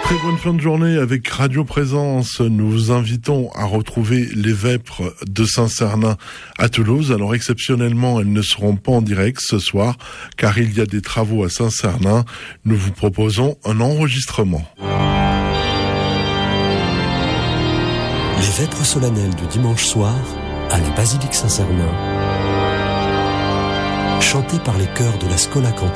Très bonne fin de journée avec Radio Présence. Nous vous invitons à retrouver les Vêpres de Saint-Cernin à Toulouse. Alors exceptionnellement, elles ne seront pas en direct ce soir car il y a des travaux à Saint-Cernin. Nous vous proposons un enregistrement. Les Vêpres solennelles du dimanche soir à la basilique Saint-Cernin, chantées par les chœurs de la Schola Cantorum.